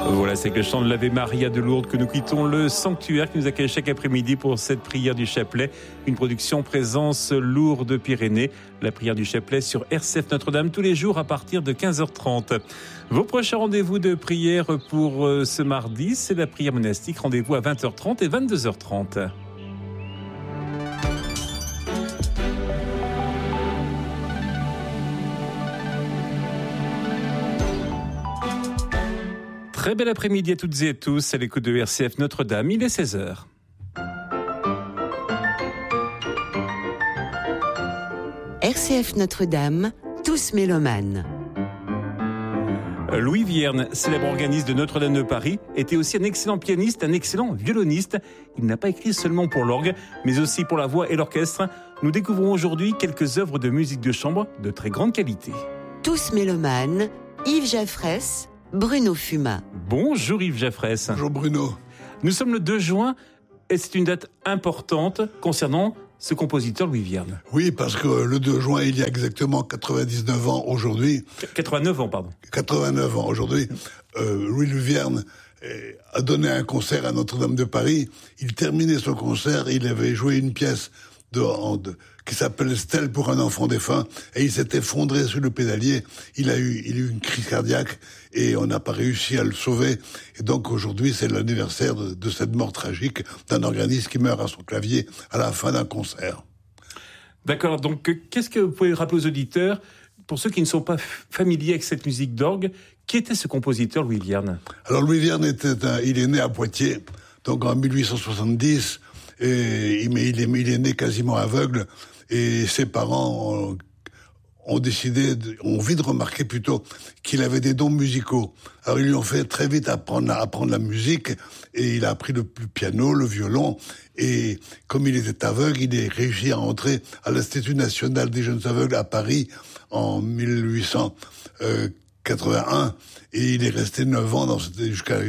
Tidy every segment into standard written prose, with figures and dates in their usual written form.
Voilà, c'est que le chant de l'Ave Maria de Lourdes que nous quittons le sanctuaire qui nous accueille chaque après-midi pour cette prière du chapelet. Une production présence Lourdes-Pyrénées. La prière du chapelet sur RCF Notre-Dame tous les jours à partir de 15h30. Vos prochains rendez-vous de prière pour ce mardi, c'est la prière monastique. Rendez-vous à 20h30 et 22h30. Très bel après-midi à toutes et à tous, à l'écoute de RCF Notre-Dame, il est 16h. RCF Notre-Dame, tous mélomanes. Louis Vierne, célèbre organiste de Notre-Dame de Paris, était aussi un excellent pianiste, un excellent violoniste. Il n'a pas écrit seulement pour l'orgue, mais aussi pour la voix et l'orchestre. Nous découvrons aujourd'hui quelques œuvres de musique de chambre de très grande qualité. Tous mélomanes, Yves Jaffrès, Bruno Fuma. Bonjour Yves Jaffrès. Bonjour Bruno. Nous sommes le 2 juin et c'est une date importante concernant ce compositeur Louis Vierne. Oui, parce que le 2 juin, il y a exactement 99 ans aujourd'hui. 89 ans, pardon. 89 ans aujourd'hui. Louis Vierne a donné un concert à Notre-Dame de Paris. Il terminait son concert, il avait joué une pièce qui s'appelle Stèle pour un enfant défunt, et il s'est effondré sur le pédalier. Il a eu une crise cardiaque et on n'a pas réussi à le sauver. Et donc aujourd'hui, c'est l'anniversaire de cette mort tragique d'un organiste qui meurt à son clavier à la fin d'un concert. D'accord, donc qu'est-ce que vous pouvez rappeler aux auditeurs, pour ceux qui ne sont pas familiers avec cette musique d'orgue, qui était ce compositeur Louis Vierne ? Alors Louis Vierne il est né à Poitiers, donc en 1870. Mais il est né quasiment aveugle, et ses parents ont envie de remarquer plutôt qu'il avait des dons musicaux. Alors ils lui ont fait très vite apprendre la musique, et il a appris le piano, le violon, et comme il était aveugle, il a réussi à entrer à l'Institut national des jeunes aveugles à Paris en 1881, et il est resté 9 ans jusqu'à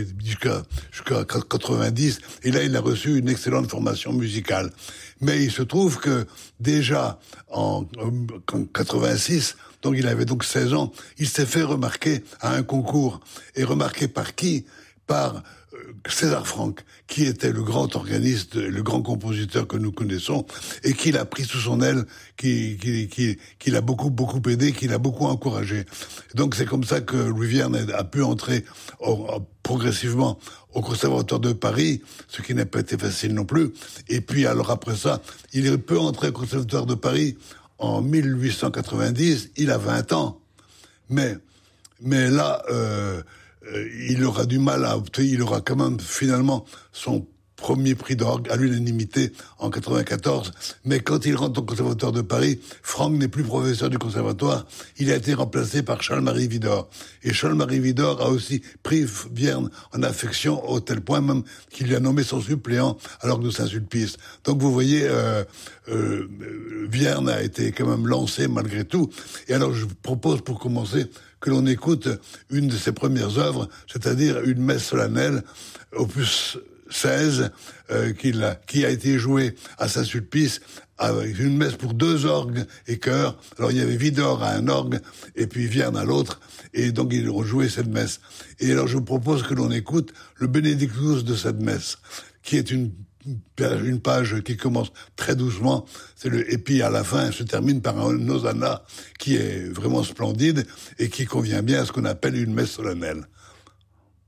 90, et là il a reçu une excellente formation musicale. Mais il se trouve que déjà en 86, donc il avait 16 ans, il s'est fait remarquer à un concours. Et remarqué par qui ? Par César Franck, qui était le grand organiste, le grand compositeur que nous connaissons, et qui l'a pris sous son aile, qui l'a beaucoup aidé, qui l'a beaucoup encouragé. Donc c'est comme ça que Louis Vierne a pu entrer progressivement au Conservatoire de Paris, ce qui n'a pas été facile non plus. Et puis alors après ça, il peut entrer au Conservatoire de Paris en 1890, il a 20 ans. Mais là, il aura du mal à obtenir, il aura quand même finalement son premier prix d'orgue à l'unanimité en 94. Mais quand il rentre au Conservatoire de Paris, Franck n'est plus professeur du conservatoire. Il a été remplacé par Charles-Marie Widor. Et Charles-Marie Widor a aussi pris Vierne en affection, au tel point même qu'il lui a nommé son suppléant à l'orgue de Saint-Sulpice. Donc vous voyez, Vierne a été quand même lancé malgré tout. Et alors je vous propose pour commencer que l'on écoute une de ses premières œuvres, c'est-à-dire une messe solennelle, opus 16, qui a été jouée à Saint-Sulpice, avec une messe pour 2 orgues et chœurs. Alors il y avait Widor à un orgue et puis Vierne à l'autre, et donc ils ont joué cette messe. Et alors je vous propose que l'on écoute le Benedictus de cette messe, qui est une page qui commence très doucement, et puis à la fin se termine par un Hosanna qui est vraiment splendide et qui convient bien à ce qu'on appelle une messe solennelle.